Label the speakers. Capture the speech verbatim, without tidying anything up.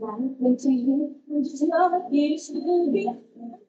Speaker 1: Into you, which is love, you should be.